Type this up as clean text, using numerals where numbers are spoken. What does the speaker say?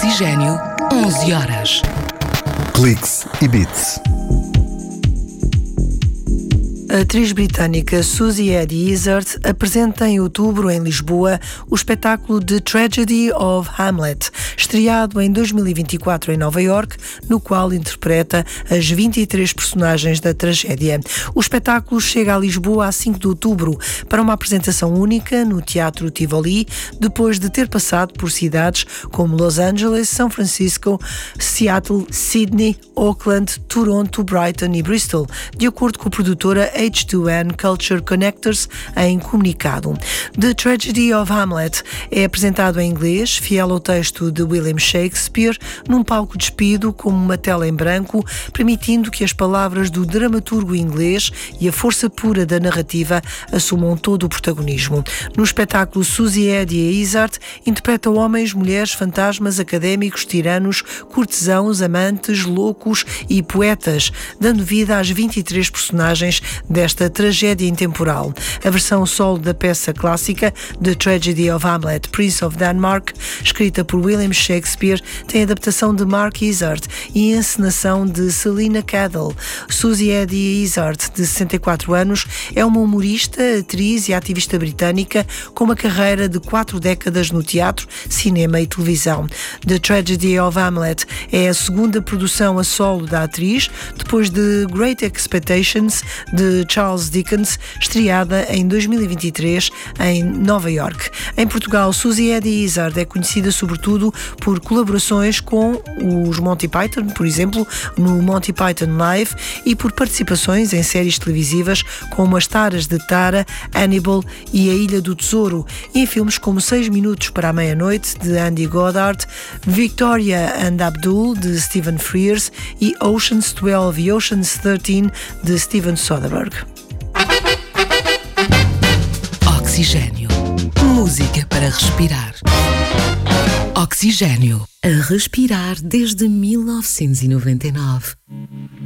Oxigênio, 11 horas. Cliques e Beats. A atriz britânica Suzy Eddy Izzard apresenta em outubro em Lisboa o espetáculo The Tragedy of Hamlet, estreado em 2024 em Nova Iorque, no qual interpreta as 23 personagens da tragédia. O espetáculo chega a Lisboa a 5 de outubro para uma apresentação única no Teatro Tivoli, depois de ter passado por cidades como Los Angeles, São Francisco, Seattle, Sydney, Auckland, Toronto, Brighton e Bristol, de acordo com a produtora H2N Culture Connectors em comunicado. The Tragedy of Hamlet é apresentado em inglês, fiel ao texto de William Shakespeare, num palco despido como uma tela em branco, permitindo que as palavras do dramaturgo inglês e a força pura da narrativa assumam todo o protagonismo. No espetáculo, Suzy Eddy Izzard interpreta homens, mulheres, fantasmas, académicos, tiranos, cortesãos, amantes, loucos e poetas, dando vida às 23 personagens desta tragédia intemporal. A versão solo da peça clássica The Tragedy of Hamlet, Prince of Denmark, escrita por William Shakespeare, tem adaptação de Mark Izzard e encenação de Selina Cadell. Suzy Eddy Izzard, de 64 anos, é uma humorista, atriz e ativista britânica com uma carreira de 4 décadas no teatro, cinema e televisão. The Tragedy of Hamlet é a segunda produção a solo da atriz, depois de Great Expectations, de Charles Dickens, estreada em 2023 em Nova Iorque. Em Portugal, Suzy Eddy Izzard é conhecida sobretudo por colaborações com os Monty Python, por exemplo, no Monty Python Live, e por participações em séries televisivas como As Taras de Tara, Hannibal e A Ilha do Tesouro, e em filmes como 6 Minutos para a Meia-Noite, de Andy Goddard, Victoria and Abdul, de Stephen Frears, e Ocean's 12 e Ocean's 13, de Steven Soderbergh. Oxigênio. Música para respirar. Oxigênio. A respirar desde 1999.